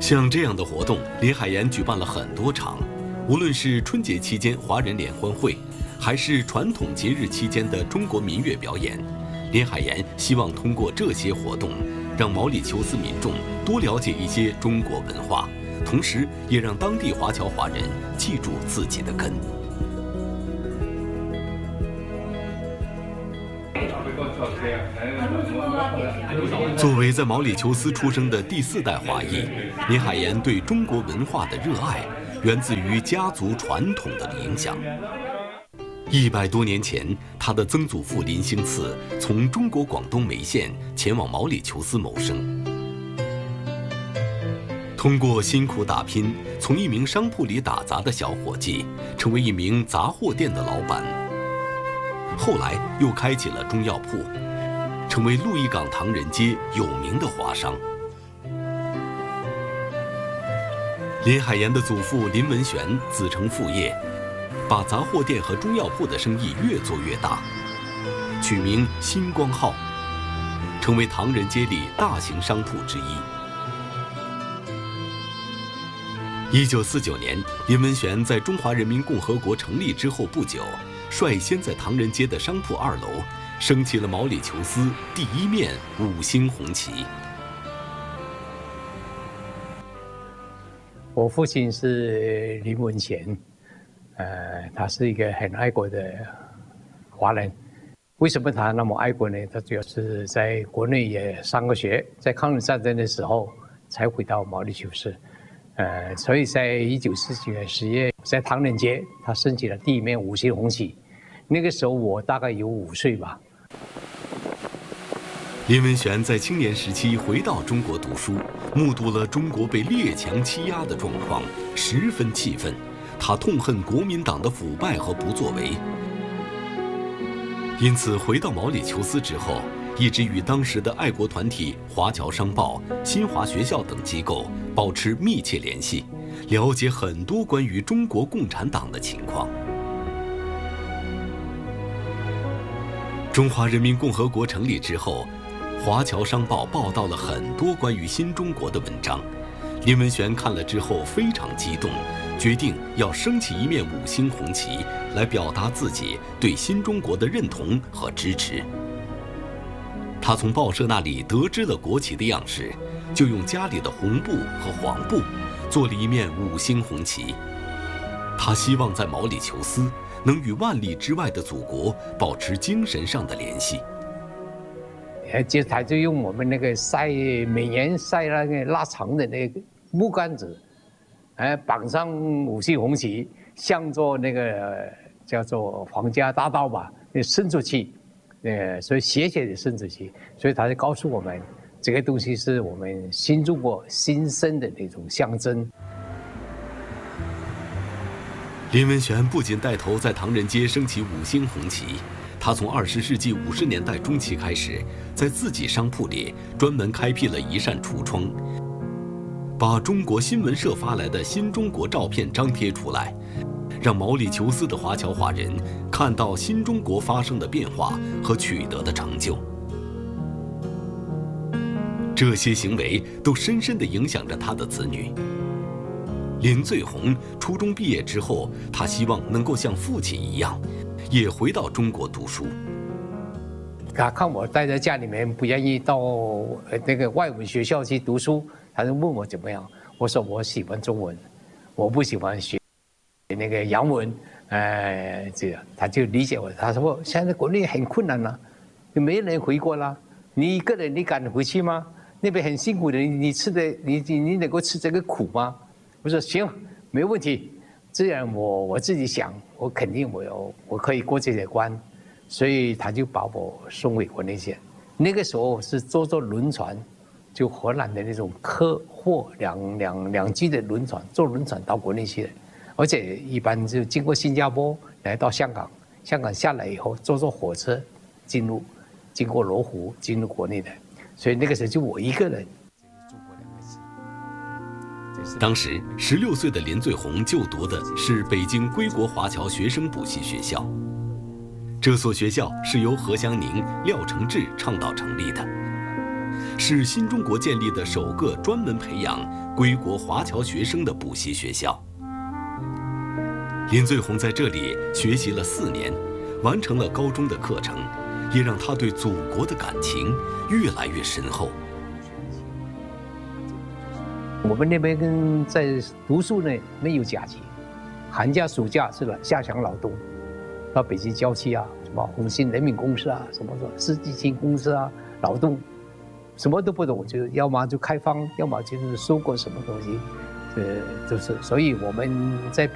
像这样的活动，林海岩举办了很多场，无论是春节期间华人联欢会，还是传统节日期间的中国民乐表演，林海岩希望通过这些活动，让毛里求斯民众多了解一些中国文化，同时也让当地华侨华人记住自己的根。作为在毛里求斯出生的第4代华裔，林海岩对中国文化的热爱源自于家族传统的影响。100多年前，他的曾祖父林兴次从中国广东梅县前往毛里求斯谋生，通过辛苦打拼，从一名商铺里打杂的小伙计，成为一名杂货店的老板。后来又开起了中药铺，成为鹿邑港唐人街有名的华商。林海岩的祖父林文玄子承父业，把杂货店和中药铺的生意越做越大，取名新光号，成为唐人街里大型商铺之一。1949年，林文玄在中华人民共和国成立之后不久，率先在唐人街的商铺2楼升起了毛里求斯第1面5星红旗。 我父亲是林文贤，他是一个很爱国的华人。为什么他那么爱国呢？他主要是在国内也上过学，在抗日战争的时候才回到毛里求斯。所以在1949年10月，在唐人街，他升起了第1面5星红旗。那个时候我大概有5岁吧。 林文玄在青年时期回到中国读书，目睹了中国被列强欺压的状况，十分气愤。他痛恨国民党的腐败和不作为，因此回到毛里求斯之后，一直与当时的爱国团体华侨商报、新华学校等机构保持密切联系，了解很多关于中国共产党的情况。中华人民共和国成立之后，华侨商报报道了很多关于新中国的文章。林文玄看了之后非常激动，决定要升起1面5星红旗，来表达自己对新中国的认同和支持。他从报社那里得知了国旗的样式，就用家里的红布和黄布做了1面5星红旗。他希望在毛里求斯能与万里之外的祖国保持精神上的联系。 他就用我们那个每年晒那个腊肠的那个木杆子，绑上5星红旗，向着那个叫做皇家大道吧，伸出去，所以斜斜的伸出去，所以他就告诉我们，这个东西是我们新中国新生的那种象征。 林文玄不仅带头在唐人街升起5星红旗，他从20世纪50年代中期开始，在自己商铺里专门开辟了一扇橱窗，把中国新闻社发来的新中国照片张贴出来，让毛里求斯的华侨华人看到新中国发生的变化和取得的成就。这些行为都深深地影响着他的子女。林最红初中毕业之后，他希望能够像父亲一样，也回到中国读书。 他看我待在家里面，不愿意到那个外文学校去读书，他就问我怎么样。我说我喜欢中文，我不喜欢学那个洋文。这样他就理解我。他说现在国内很困难了，就没人回国了，你一个人你敢回去吗？那边很辛苦的，你能够吃这个苦吗？我说行，没问题。这样我自己想，我肯定我可以过这些关，所以他就把我送回国内去。那个时候是坐轮船，就荷兰的那种客货两机的轮船，坐轮船到国内去的，而且一般就经过新加坡来到香港，香港下来以后坐火车经过罗湖进入国内的，所以那个时候就我一个人。 当时16岁的林最红就读的是北京归国华侨学生补习学校，这所学校是由何香凝、廖承志倡导成立的。 是新中国建立的首个专门培养归国华侨学生的补习学校。林最红在这里学习了4年，完成了高中的课程，也让他对祖国的感情越来越深厚。 我们那边跟在读书呢没有假期，寒假暑假是下乡劳动，到北京郊区啊，什么红星人民公司啊，什么世纪青公司啊，劳动，什么都不懂，就要么就开荒，要么就是收割什么东西，就是，所以我们在